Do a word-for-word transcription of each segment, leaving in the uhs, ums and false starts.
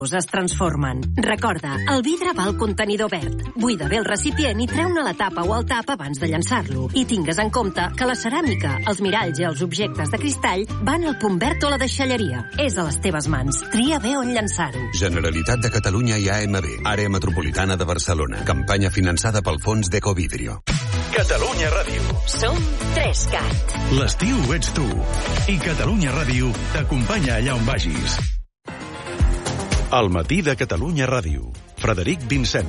es transformen. Recorda, el vidre va al contenidor verd. Buida bé el recipient i treu-ne la tapa o el tap abans de llançar-lo. I tingues en compte que la ceràmica, els miralls i els objectes de cristall van al punt verd o a la deixalleria. És a les teves mans. Tria bé on llançar-ho. Generalitat de Catalunya i A M B, Àrea Metropolitana de Barcelona. Campanya finançada pel fons d'Ecovidrio. Catalunya Ràdio. Som Trescat. L'estiu ets tu. I Catalunya Ràdio t'acompanya allà on vagis. El matí de Catalunya Ràdio. Frederic Vincent.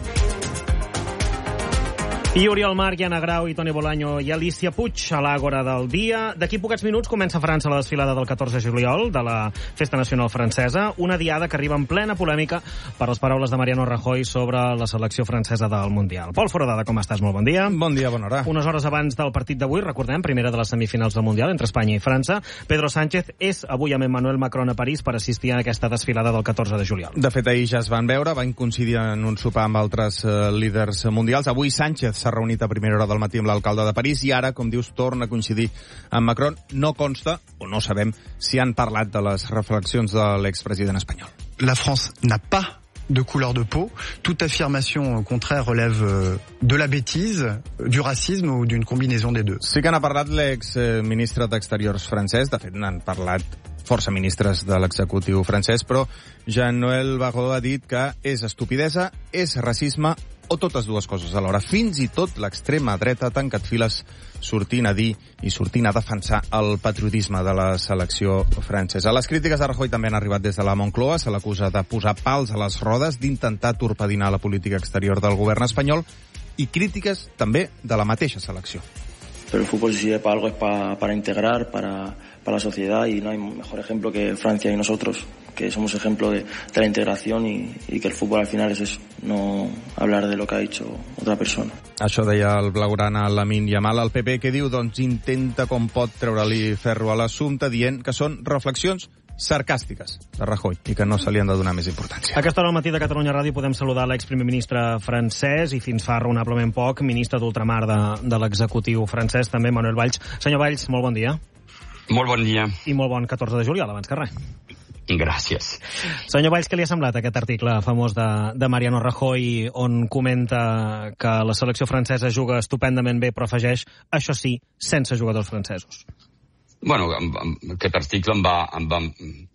I Oriol Marc, Anna Grau i Toni Bolaño i Alicia Puig a l'Àgora del dia. D'aquí pocs minuts comença a França la desfilada del catorze de juliol de la Festa Nacional Francesa, una diada que arriba en plena polèmica per les paraules de Mariano Rajoy sobre la selecció francesa del Mundial. Pol Foradada, com estàs? Molt bon dia. Bon dia, bona hora. Unes hores abans del partit d'avui, recordem, primera de les semifinals del Mundial entre Espanya i França, Pedro Sánchez és avui amb Emmanuel Macron a París per assistir a aquesta desfilada del catorze de juliol. De fet, ahir ja es van veure, van coincidir en un sopar amb altres eh, líders mundials. Avui Sánchez s'ha reunit a primera hora del matí amb l'alcalde de París i ara, com dius, torna a coincidir amb Macron. No consta, o no sabem, si han parlat de les reflexions de l'expresident espanyol. La France n'a pas de couleur de peau. Toute affirmation contraire relève de la bêtise, du racisme ou d'une combinaison des deux. Sí que n'ha parlat l'exministre d'Exteriors francès, de fet n'han parlat força ministres de l'executiu francès, però Jean-Noël Barrot ha dit que és estupidesa, és racisme o totes dues coses alhora. Fins i tot l'extrema dreta ha tancat files sortint a dir i sortint a defensar el patriotisme de la selecció francesa. Les crítiques a Rajoy també han arribat des de la Moncloa. Se l'acusa de posar pals a les rodes, d'intentar torpedinar la política exterior del govern espanyol i crítiques també de la mateixa selecció. Pero el fútbol, si sirve para algo, es para, para integrar, para, para la sociedad, y no hay mejor ejemplo que Francia y nosotros, que somos ejemplo de, de la integración y, y que el fútbol al final es eso, no hablar de lo que ha dicho otra persona. Això deia el blaugrana Lamine Yamal. El P P, que diu, doncs intenta com pot treure-li ferro a l'assumpte, dient que són reflexions sarcàstiques de Rajoy i que no se li han de donar més importància. A aquesta hora al matí de Catalunya Ràdio podem saludar l'exprimer ministre francès i fins fa raonablement poc ministre d'ultramar de, de l'executiu francès, també Manuel Valls. Senyor Valls, molt bon dia. Molt bon dia. I molt bon catorze de juliol, abans que res. Gràcies. Senyor Valls, què li ha semblat aquest article famós de, de Mariano Rajoy on comenta que la selecció francesa juga estupendament bé, però afegeix, això sí, sense jugadors francesos? Bueno, aquest article em va, em va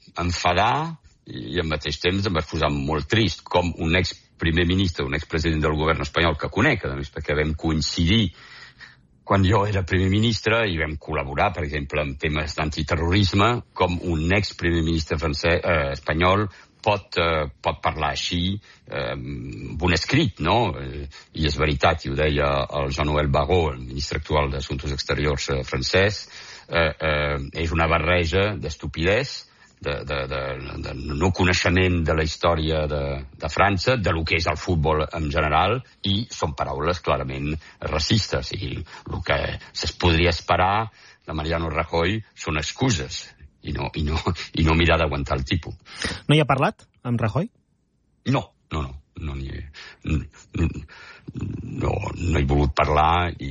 enfadar i al mateix temps em va posar molt trist, com un ex-primer ministre, un ex-president del govern espanyol que conec, a més perquè vam coincidir quan jo era primer ministre i vam col·laborar, per exemple, en temes d'antiterrorisme, com un ex-primer ministre francès, eh, espanyol pot, eh, pot parlar així eh, amb un escrit, no? Eh, I és veritat, i ho deia el Jean-Noël Barrot, el ministre actual d'Assumptes Exteriors eh, francès, eh, eh, és una barreja d'estupidesa, de, de, de, de no coneixement de la història de, de França, de lo que és el futbol en general, i són paraules clarament racistes. I el que es podria esperar de Mariano Rajoy són excuses i no, i no, i no mirar d'aguantar el tipus. No hi ha parlat amb Rajoy? No, no, no. No, ni, no, no, no he volgut parlar i,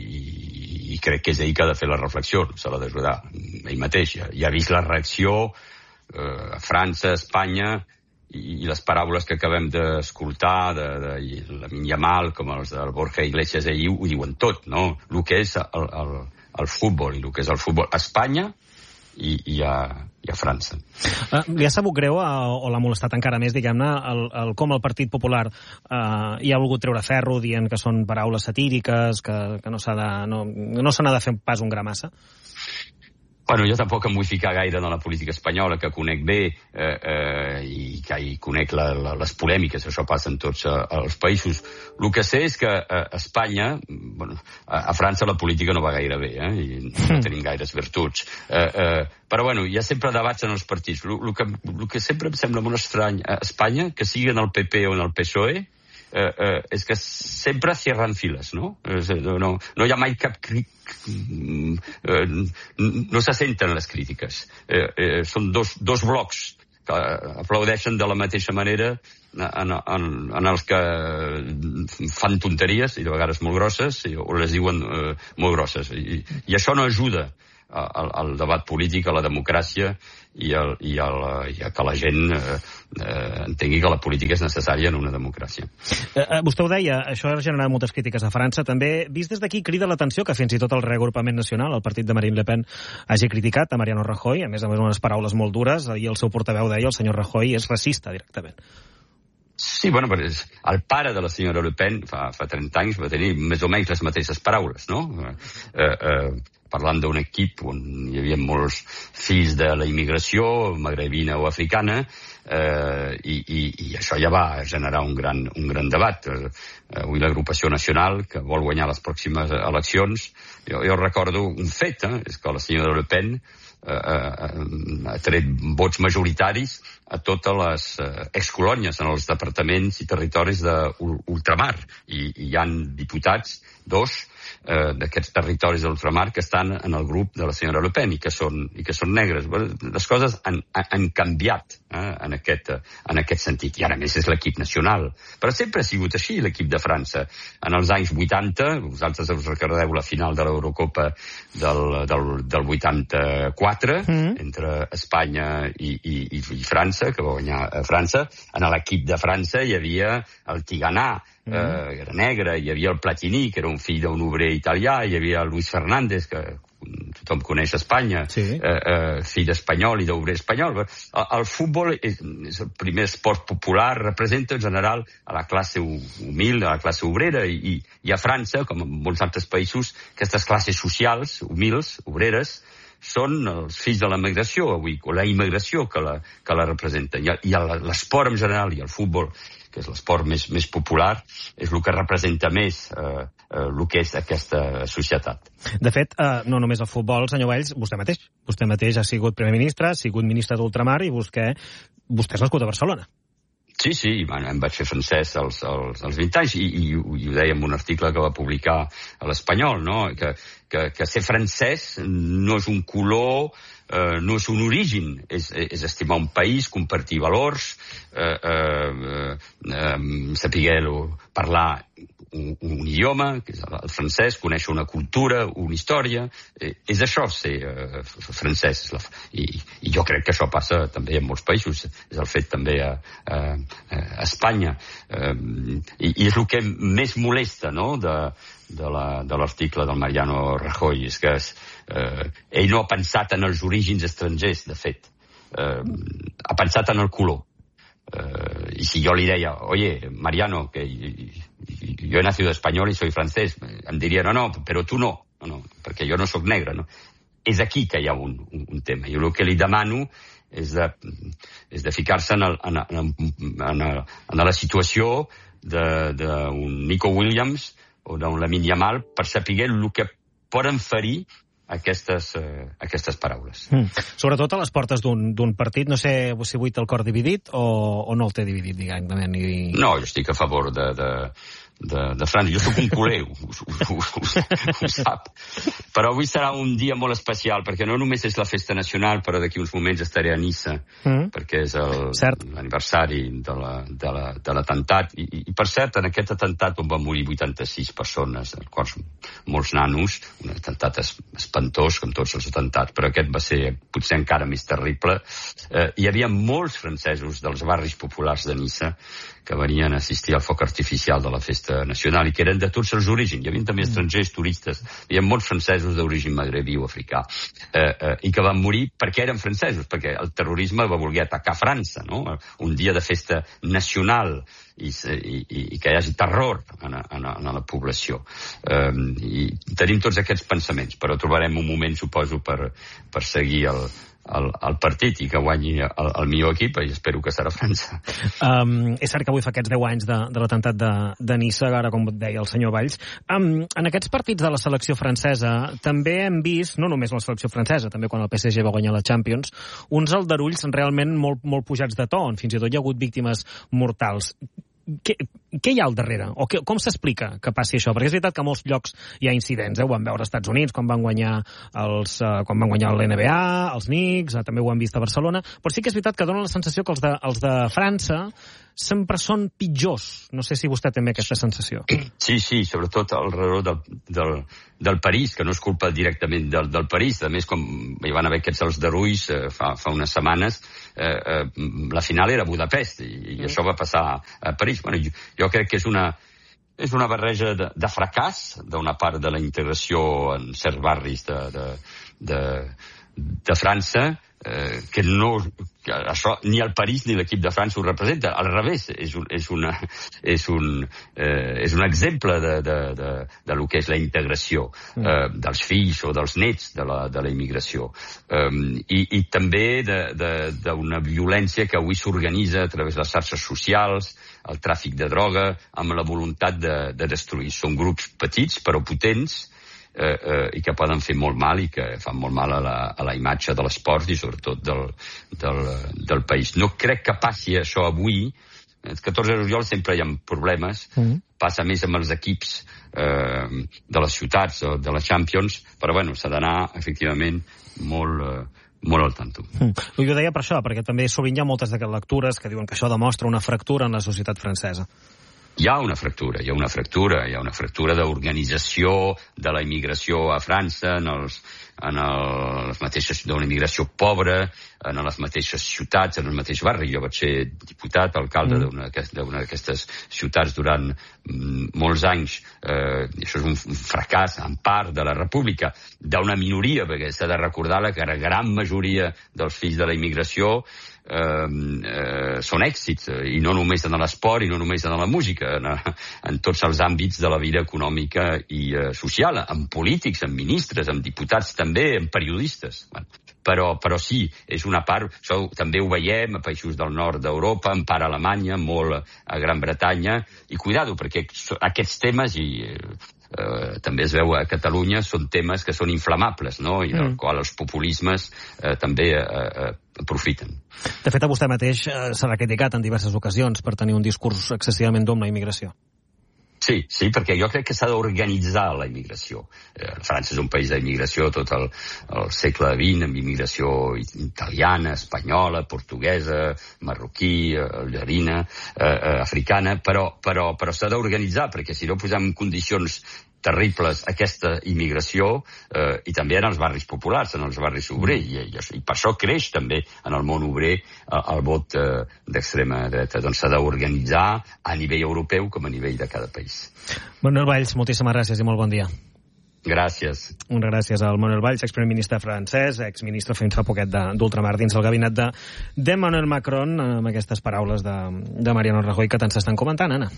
i crec que és ell que ha de fer la reflexió, se l'ha d'ajudar ell mateix. Ja, ja ha vist la reacció eh, a França, a Espanya, i, i les paraules que acabem d'escoltar de, de, de Lamine Yamal, com els del Borja Iglesias ahir, ho diuen tot, no? El que és el, el, el futbol, i el que és el futbol a Espanya i, i, a, i a França. Uh, li ha sabut greu, uh, o l'ha molestat encara més, diguem-ne, el, el, com el Partit Popular uh, hi ha volgut treure ferro dient que són paraules satíriques, que, que no s'ha de, no, no se n'ha de fer pas un gra massa? Bueno, jo tampoc em vull ficar gaire en la política espanyola, que conec bé eh, eh, i que hi conec la, la, les polèmiques, això passa en tots eh, els països. El que sé és que a eh, Espanya, bueno, a, a França la política no va gaire bé, eh, i no tenim gaires virtuts. Eh, eh, però bueno, hi ha sempre debats en els partits. El que, lo que sempre em sembla molt estrany a Espanya, que sigui en el P P o en el P S O E, Eh, eh, és que sempre cierran files, no? Eh, no, no hi ha mai cap crític, eh, no se senten les crítiques. Eh, eh, són dos, dos blocs que aplaudeixen de la mateixa manera en, en, en els que fan tonteries, i de vegades molt grosses, o les diuen eh, molt grosses. I, i això no ajuda el, el debat polític, a la democràcia i, el, i, el, i a que la gent eh, eh, entengui que la política és necessària en una democràcia. Eh, vostè ho deia, això ha generat moltes crítiques a França. També, vist des d'aquí, crida l'atenció que fins i tot el reagrupament nacional, el partit de Marine Le Pen, hagi criticat a Mariano Rajoy, a més a més unes paraules molt dures. Ahir el seu portaveu deia, el senyor Rajoy és racista directament. Sí, bueno, però el pare de la senyora Le Pen fa, fa trenta anys va tenir més o menys les mateixes paraules, no? Eh, eh, parlant d'un equip on hi havia molts fills de la immigració magrebina o africana, eh, i, i, i això ja va generar un gran, un gran debat. Eh, avui l'agrupació nacional, que vol guanyar les pròximes eleccions, jo, jo recordo un fet, eh, és que la senyora Le Pen eh, ha tret vots majoritaris a totes les eh, excolònies en els departaments i territoris d'ultramar. I, i hi ha diputats, dos, eh, d'aquests territoris d'ultramar que estan en el grup de la senyora Le Pen i que són, i que són negres. Les coses han, han canviat eh, en, aquest, en aquest sentit. I ara més és l'equip nacional. Però sempre ha sigut així l'equip de França. En els anys vuitanta, vosaltres us recordeu la final de l'Eurocopa del, del, del vuitanta-quatre, mm. entre Espanya i, i, i, i França, que va guanyar a França. En l'equip de França hi havia el Tiganà, mm. eh, era negre, hi havia el Platini, que era un fill d'un obrer italià, hi havia el Luis Fernández, que tothom coneix a Espanya, sí. eh, eh, fill espanyol i d'obrer espanyol. El, el futbol és, és el primer esport popular, representa en general a la classe humil, a la classe obrera, i, i a França, com en molts altres països, aquestes classes socials, humils, obreres, són els fills de la migració avui, o la immigració que la, que la representen. I, i l'esport en general, i el futbol, que és l'esport més, més popular, és el que representa més eh, eh, el que és aquesta societat. De fet, eh, no només el futbol, senyor Valls, vostè mateix. Vostè mateix ha sigut primer ministre, ha sigut ministre d'ultramar i vostè, vostè és nascut a Barcelona. Sí, sí, bueno, em vaig fer francès als, als, als vint anys i, i, i ho deia en un article que va publicar a l'Espanyol, no? que, que, que ser francès no és un color, eh, no és un origen, és, és estimar un país, compartir valors, eh, eh, eh, saber parlar un, un idioma, que és el francès, conèixer una cultura, una història, eh, és això ser eh, francès. I, I jo crec que això passa també en molts països, és el fet també a, a, a Espanya. Eh, i, I és el que més molesta, no?, de, de l'article del Mariano Rajoy, és que és, eh, ell no ha pensat en els orígens estrangers, de fet. Eh, ha pensat en el color. Uh, y si yo le diría, oye, Mariano, que yo he nacido español y soy francés, em diria, no, no, però tu no, no, no, perquè jo no sóc negre, no? És aquí que hi ha un, un, un tema. Jo el que li demano és de, és de ficar-se en, el, en, en, en, en la situació d'un Nico Williams o d'un Lamine Yamal per saber el que poden ferir aquestes, eh, aquestes paraules. Mm. Sobretot a les portes d'un partit, no sé si avui té el cor dividit o, o no el té dividit, diguem. I... No, jo estic a favor de, de, de, de França. Jo soc un culer, ho, ho, ho, ho sap. Però avui serà un dia molt especial, perquè no només és la festa nacional, però d'aquí uns moments estaré a Niça, mm. perquè és l'aniversari de l'atemptat. I, I, per cert, en aquest atemptat on van morir vuitanta-sis persones, dels quals molts nanos, un atemptat espantós, com tots els atemptats, però aquest va ser potser encara més terrible. Eh, hi havia molts francesos dels barris populars de Niça que venien a assistir al foc artificial de la festa nacional i que eren de tots els orígens. Hi havia també estrangers, turistes, hi havia molts francesos d'origen magrebí o africà, eh, eh, i que van morir perquè eren francesos, perquè el terrorisme va voler atacar França, no? Un dia de festa nacional i, i, i que hi hagi terror en, en, en la població. Eh, i tenim tots aquests pensaments, però trobarem un moment, suposo, per, per seguir el, el, el partit i que guanyi el, el millor equip, i espero que serà França. Um, és cert que avui fa aquests deu anys de, de l'atemptat de, de Niça, ara com deia el senyor Valls. Um, en aquests partits de la selecció francesa també hem vist, no només la selecció francesa, també quan el P S G va guanyar la Champions, uns aldarulls realment molt, molt pujats de to, on fins i tot hi ha hagut víctimes mortals. Que, què hi ha al darrere? O que, com s'explica que passi això? Perquè és veritat que a molts llocs hi ha incidents, eh? Ho vam veure als Estats Units quan van guanyar els, uh, quan van guanyar l'N B A, els Knicks, uh, també ho hem vist a Barcelona, però sí que és veritat que dona la sensació que els de, els de França sempre són pitjors. No sé si vostè també aquesta sensació. Sí, sí, sobretot al redor del, del, del París, que no és culpa directament del, del París. A més, com hi van haver aquests els derruis eh, fa, fa unes setmanes, eh, eh, la final era a Budapest, i, i mm. això va passar a París. Bueno, jo, jo crec que és una, és una barreja de, de fracàs d'una part de la integració en certs barris de, de, de, de França, eh, que no... Que això ni el París ni l'equip de França ho representa. Al revés, és un, és una, és un, eh, és un exemple de, de, de, de lo que és la integració eh, dels fills o dels nets de la, de la immigració. Eh, i, I també d'una violència que avui s'organitza a través de les xarxes socials, el tràfic de droga, amb la voluntat de, de destruir. Són grups petits però potents, Eh, eh, i que poden fer molt mal i que fan molt mal a la, a la imatge de l'esport i sobretot del, del, del país. No crec que passi això avui. El catorze de juliol sempre hi ha problemes. Mm. Passa més amb els equips eh, de les ciutats o de les Champions, però bueno, s'ha d'anar efectivament molt... Eh, molt al tanto. Mm. Jo deia per això, perquè també sovint hi ha moltes d'aquestes lectures que diuen que això demostra una fractura en la societat francesa. Hi ha una fractura, hi ha una fractura, hi ha una fractura d'organització de la immigració a França, en els, en el, les mateixes, d'una immigració pobra, en les mateixes ciutats, en els mateixos barris. Jo vaig ser diputat, alcalde mm. d'una d'aquestes ciutats durant mm, molts anys. Eh, això és un, un fracàs, en part, de la República, d'una minoria, perquè s'ha de recordar que la gran majoria dels fills de la immigració Eh, eh, són èxits, i no només en l'esport i no només en la música, en, en tots els àmbits de la vida econòmica i eh, social, en polítics, en ministres, en diputats també, en periodistes. Bueno, però, però sí, és una part, això també ho veiem a països del nord d'Europa, en part a Alemanya, molt a Gran Bretanya, i cuidado, perquè aquests temes, i eh, també es veu a Catalunya, són temes que són inflamables, no? I del mm. qual els populismes eh, també eh, aprofiten. De fet, a vostè mateix eh, s'ha criticat en diverses ocasions per tenir un discurs excessivament dur amb la immigració. Sí, sí, perquè jo crec que s'ha d'organitzar la immigració. Eh, França és un país d'immigració tot el, el segle vint, amb immigració italiana, espanyola, portuguesa, marroquí, algerina, eh, eh, africana, però, però, però s'ha d'organitzar, perquè si no posem condicions terribles aquesta immigració eh, i també en els barris populars, en els barris obrers, i, i, i per això creix també en el món obrer el, el vot eh, d'extrema dreta. Doncs s'ha d'organitzar a nivell europeu com a nivell de cada país. Manuel Valls, moltíssimes gràcies i molt bon dia. Gràcies. Una gràcies al Manuel Valls, exprimer ministre francès, exministre fins fa poquet d'ultramar dins el gabinet de, de Manuel Macron, amb aquestes paraules de, de Mariano Rajoy que tant s'estan comentant, Anna.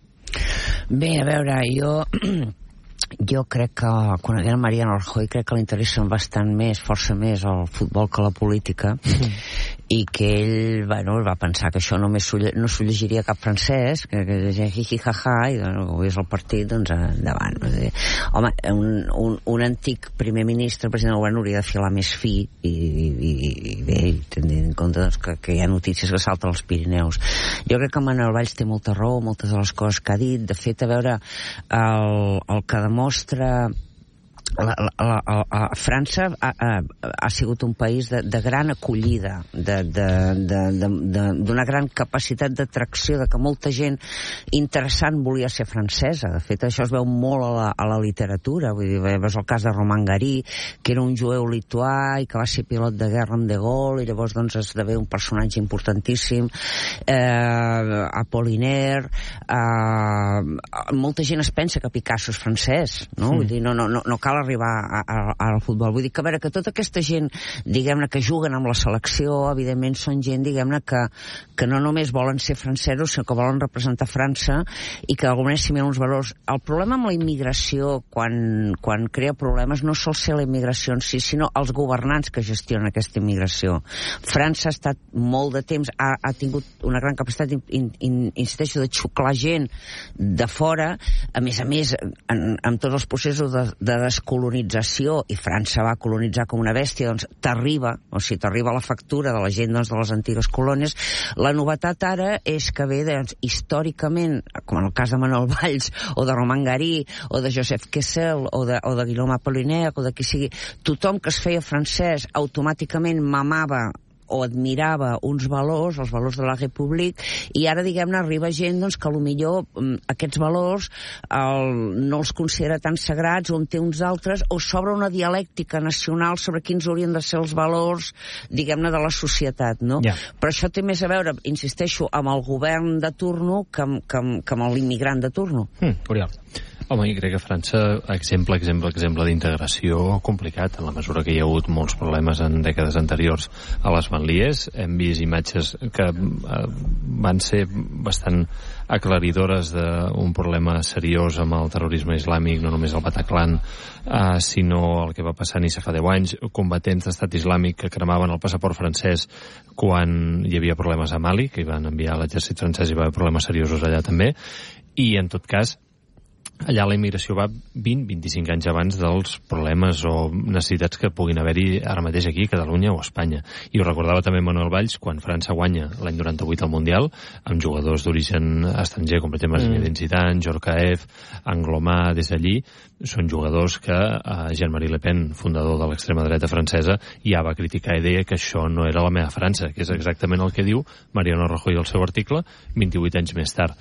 Bé, a veure, jo... Jo crec que quan era Mariano Rajoy crec que l'interessen bastant més, força més el futbol que la política, mm. i que ell, bueno, va pensar que això només no s'ho llegiria cap francès, que, que deia hi jaja, i doncs, ho és el partit, doncs endavant. Home, un, un, un antic primer ministre, president del govern, hauria de filar més fi, i, i, i bé, tenint en compte doncs, que, que hi ha notícies que salten als Pirineus. Jo crec que Manuel Valls té molta raó, moltes de les coses que ha dit. De fet, a veure, el, el que demostra la, la, la, la, França ha, ha, ha sigut un país de, de gran acollida, d'una gran capacitat d'atracció, de que molta gent interessant volia ser francesa. De fet, això es veu molt a la, a la literatura. Vull dir, veus el cas de Romain Gary, que era un jueu lituà i que va ser pilot de guerra amb De Gaulle, i llavors doncs esdevé un personatge importantíssim. Eh, Apollinaire, eh, molta gent es pensa que Picasso és francès, no? Mm. Vull dir, no, no, no, no cal arribar a, a, al futbol. Vull dir que, a veure, que tota aquesta gent, diguem-ne, que juguen amb la selecció, evidentment són gent, diguem-ne, que, que no només volen ser francesos, sinó que volen representar França i que d'alguna manera s'hi miren uns valors. El problema amb la immigració, quan, quan crea problemes, no sol ser la immigració en si, sinó els governants que gestionen aquesta immigració. França ha estat molt de temps, ha, ha tingut una gran capacitat, in, in, insisteixo, de xuclar gent de fora, a més a més, en, en tots els processos de, de descobriment colonització, i França va colonitzar com una bèstia, doncs t'arriba, o sigui, t'arriba la factura de la gent doncs, de les antigues colònies. La novetat ara és que ve, doncs, històricament, com en el cas de Manuel Valls, o de Romain Gary, o de Joseph Kessel, o de, o de Guillaume Apollinaire, o de qui sigui, tothom que es feia francès automàticament mamava o admirava uns valors, els valors de la República, i ara, diguem-ne, arriba gent doncs, que potser aquests valors el, no els considera tan sagrats, o en té uns altres, o s'obre una dialèctica nacional sobre quins haurien de ser els valors, diguem-ne, de la societat, no? Yeah. Però això té més a veure, insisteixo, amb el govern de turno que amb, que amb, que amb l'immigrant de turno. Mm, Oriol. Home, jo crec que França, exemple, exemple, exemple d'integració complicat, en la mesura que hi ha hagut molts problemes en dècades anteriors a les banlieues. Hem vist imatges que eh, van ser bastant aclaridores d'un problema seriós amb el terrorisme islàmic, no només el Bataclan, eh, sinó el que va passar a Niça fa deu anys, combatents d'estat islàmic que cremaven el passaport francès quan hi havia problemes a Mali, que hi van enviar l'exèrcit francès i va haver problemes seriosos allà també, i en tot cas allà la immigració va vint a vint-i-cinc anys abans dels problemes o necessitats que puguin haver-hi ara mateix aquí, a Catalunya o a Espanya. I ho recordava també Manuel Valls quan França guanya l'any noranta-vuit al Mundial, amb jugadors d'origen estranger, com per exemple mm. Zinedine Zidane, Djorkaeff, Anglomà, des d'allí. Són jugadors que eh, Jean-Marie Le Pen, fundador de l'extrema dreta francesa, ja va criticar i deia que això no era la meva França, que és exactament el que diu Mariano Rajoy al seu article vint-i-vuit anys més tard.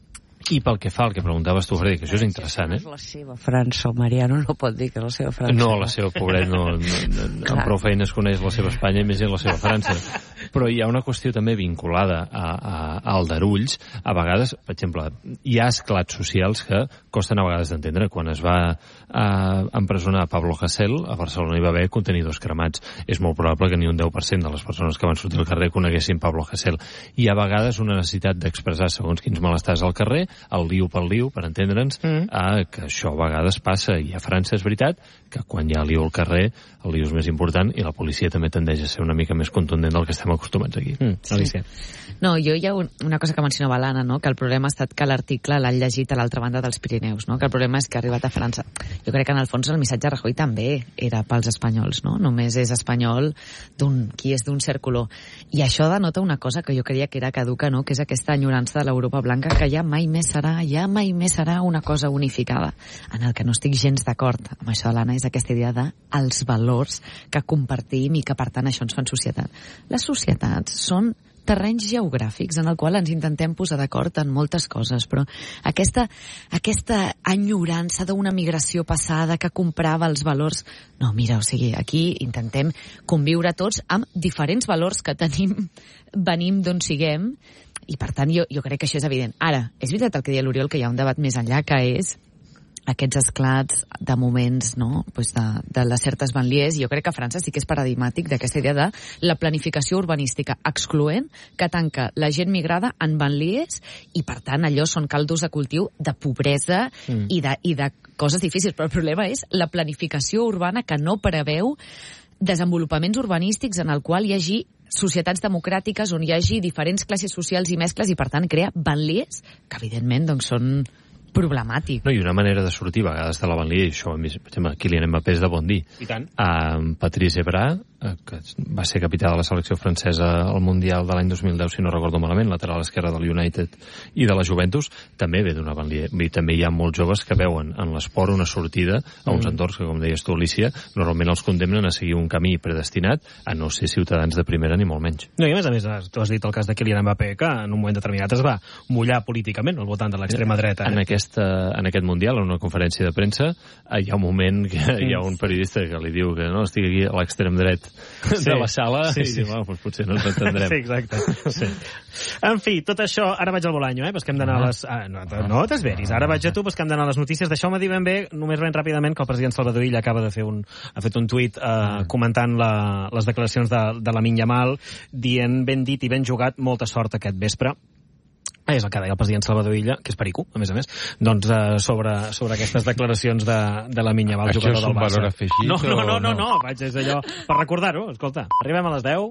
I pel que fa al que preguntaves tu, Freddy, que això és interessant, eh? No és la seva França, el Mariano no pot dir que és la seva França. No, la seva, pobret, no, no, no amb prou feines coneix la seva Espanya i més gent la seva França. Però hi ha una qüestió també vinculada a, a, a aldarulls. A vegades, per exemple, hi ha esclats socials que costen a vegades d'entendre. Quan es va a, empresonar Pablo Hasél, a Barcelona hi va haver contenidors cremats. És molt probable que ni un deu per cent de les persones que van sortir al carrer coneguessin Pablo Hasél. Hi ha a vegades una necessitat d'expressar segons quins malestars al carrer, el liu pel liu, per entendre'ns, mm. eh, que això a vegades passa. I a França és veritat que quan hi ha liu al carrer, el liu és més important i la policia també tendeix a ser una mica més contundent del que estem acostumats aquí. Mm. Sí. No, jo hi ha un, una cosa que mencionava l'Anna, no? Que el problema ha estat que l'article l'han llegit a l'altra banda dels Pirineus, no? Que el problema és que ha arribat a França. Jo crec que en el fons el missatge de Rajoy també era pels espanyols, no? Només és espanyol d'un, qui és d'un cert color. I això denota una cosa que jo creia que era caduca, no? Que és aquesta enyorança de l'Europa blanca, que ja mai més serà, ja mai més serà una cosa unificada. En el que no estic gens d'acord amb això de l'Anna és aquesta idea de els valors que compartim i que per tant això ens fan societat. Les societats són terrenys geogràfics en el qual ens intentem posar d'acord en moltes coses, però aquesta, aquesta enyorança d'una migració passada que comprava els valors... No, mira, o sigui, aquí intentem conviure tots amb diferents valors que tenim, venim d'on siguem, i per tant jo, jo crec que això és evident. Ara, és veritat el que deia l'Oriol, que hi ha un debat més enllà, que és aquests esclats de moments, no?, pues de, de les certes banlieues. Jo crec que a França sí que és paradigmàtic d'aquesta idea de la planificació urbanística excloent que tanca la gent migrada en banlieues i, per tant, allò són caldos de cultiu de pobresa mm. i, de, i de coses difícils. Però el problema és la planificació urbana que no preveu desenvolupaments urbanístics en el qual hi hagi societats democràtiques on hi hagi diferents classes socials i mescles i, per tant, crea banlieues que, evidentment, doncs, són problemàtic. No, i una manera de sortir a vegades de la banlieue, això, per exemple, Kylian Mbappé és de Bondy. I tant. Uh, Patrice Evra, uh, que va ser capità de la selecció francesa al Mundial de l'any dos mil deu, si no recordo malament, lateral esquerra del United i de la Juventus, també ve d'una banlieue. I també hi ha molts joves que veuen en l'esport una sortida a uns mm. entorns que, com deies tu, Alicia, normalment els condemnen a seguir un camí predestinat a no ser ciutadans de primera ni molt menys. No, i a més a més, tu has dit el cas de Kylian Mbappé, que en un moment determinat es va mullar políticament al voltant de l'extrema dreta. En, aquest, en aquest Mundial, en una conferència de premsa, hi ha un moment que hi ha un periodista que li diu que no, estic aquí a l'extrem dret sí. de la sala sí, sí. i diu, bueno, doncs potser no ens entendrem. Sí, exacte. Sí. En fi, tot això, ara vaig al Bolaño, eh? Pues que hem d'anar a les... Ah, no, no t'esveris, ara vaig a tu, pues que hem d'anar a les notícies. Deixeu-me dir ben bé, només ben ràpidament, que el president Salvador Illa acaba de fer un... ha fet un tuit eh, comentant la, les declaracions de, de Lamine Yamal, dient ben dit i ben jugat, molta sort aquest vespre. És el que deia el president Salvador Illa, que és perico, a més a més, doncs uh, sobre, sobre aquestes declaracions de, de Lamine Yamal, jugador del Barça. Això és un valor afegit? No, no, no, no, no, no, vaig, és allò, per recordar-ho, escolta, arribem a les deu.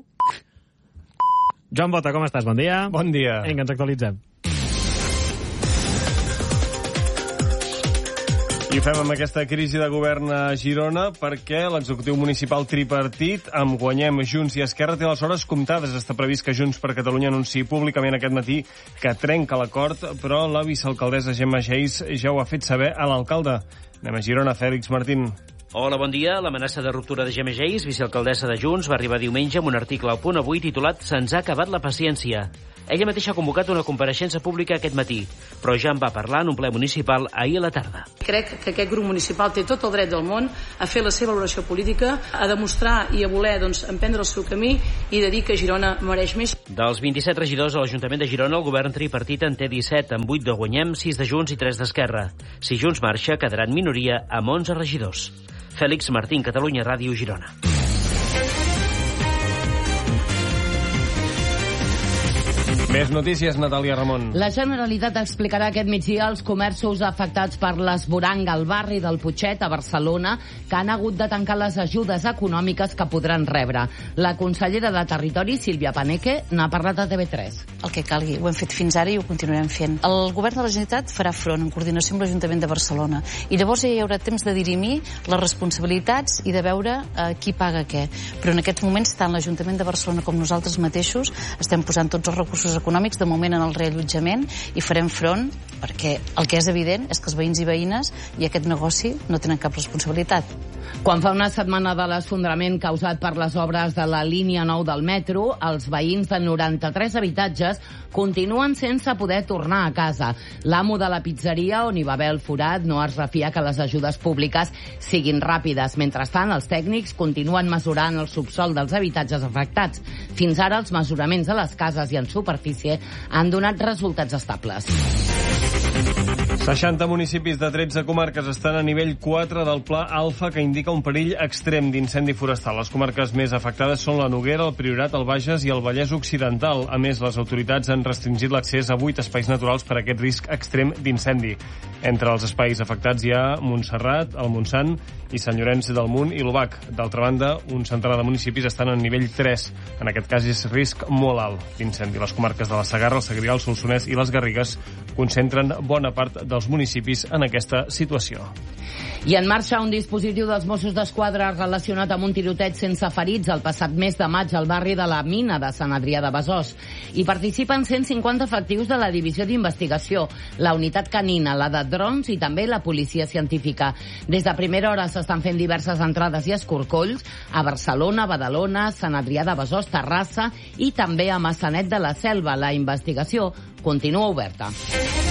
Joan Bota, com estàs? Bon dia. Bon dia. Vinga, ens actualitzem. I fem amb aquesta crisi de govern a Girona perquè l'executiu municipal tripartit amb Guanyem, Junts i Esquerra té les hores comptades. Està previst que Junts per Catalunya anunciï públicament aquest matí que trenca l'acord, però la vicealcaldessa Gemma Geis ja ho ha fet saber a l'alcalde. Anem a Girona, Fèlix Martín. Hola, bon dia. L'amenaça de ruptura de Gemma Geis, vicealcaldessa de Junts, va arribar diumenge amb un article al Punt Avui titulat «Se'ns ha acabat la paciència». Ella mateixa ha convocat una compareixença pública aquest matí, però ja en va parlar en un ple municipal ahir a la tarda. Crec que aquest grup municipal té tot el dret del món a fer la seva valoració política, a demostrar i a voler doncs, emprendre el seu camí i de dir que Girona mereix més. Dels vint-i-set regidors a l'Ajuntament de Girona, el govern tripartit en té disset, amb vuit de Guanyem, sis de Junts i tres d'Esquerra. Si Junts marxa, quedaran minoria amb onze regidors. Fèlix Martín, Catalunya Ràdio, Girona. Més notícies, Natàlia Ramon. La Generalitat explicarà aquest migdia els comerços afectats per l'esborang al barri del Putxet, a Barcelona, que han hagut de tancar les ajudes econòmiques que podran rebre. La consellera de Territori, Sílvia Paneque, n'ha parlat a T V tres. El que calgui, ho hem fet fins ara i ho continuarem fent. El govern de la Generalitat farà front en coordinació amb l'Ajuntament de Barcelona i llavors ja hi haurà temps de dirimir les responsabilitats i de veure eh, qui paga què. Però en aquests moments, tant l'Ajuntament de Barcelona com nosaltres mateixos estem posant tots els recursos econòmics de moment en el reallotjament i farem front perquè el que és evident és que els veïns i veïnes i aquest negoci no tenen cap responsabilitat. Quan fa una setmana de l'esfondrament causat per les obres de la línia nou del metro, els veïns de noranta-tres habitatges continuen sense poder tornar a casa. L'amo de la pizzeria on hi va haver el forat no es refia que les ajudes públiques siguin ràpides. Mentrestant, els tècnics continuen mesurant el subsol dels habitatges afectats. Fins ara, els mesuraments a les cases i en superfície han donat resultats estables. seixanta municipis de tretze comarques estan a nivell quatre del Pla Alfa, que indica un perill extrem d'incendi forestal. Les comarques més afectades són la Noguera, el Priorat, el Bages i el Vallès Occidental. A més, les autoritats han restringit l'accés a vuit espais naturals per a aquest risc extrem d'incendi. Entre els espais afectats hi ha Montserrat, el Montsant i Sant Llorenç del Munt i l'Obac. D'altra banda, un centenar de municipis estan en nivell tres. En aquest cas és risc molt alt d'incendi. Les comarques de la Segarra, el Segrià, el Solsonès i les Garrigues concentren bona part dels municipis en aquesta situació. I en marxa un dispositiu dels Mossos d'Esquadra relacionat amb un tiroteig sense ferits el passat mes de maig al barri de la Mina de Sant Adrià de Besòs. Hi participen cent cinquanta efectius de la Divisió d'Investigació, la Unitat Canina, la de Drons i també la Policia Científica. Des de primera hora s'estan fent diverses entrades i escorcolls a Barcelona, Badalona, Sant Adrià de Besòs, Terrassa i també a Maçanet de la Selva. La investigació continua oberta.